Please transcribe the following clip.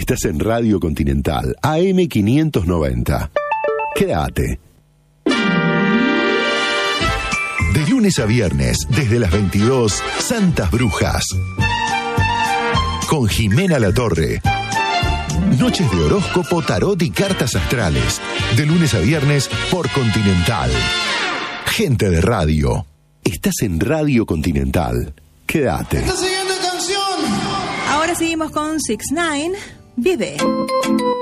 Estás en Radio Continental, AM 590. Quédate. De lunes a viernes, desde las 22, Santas Brujas. Con Jimena Latorre. Noches de horóscopo, tarot y cartas astrales. De lunes a viernes por Continental. Gente de radio. Estás en Radio Continental. Quédate. Esta siguiente canción. Ahora seguimos con 6ix9ine, Vive.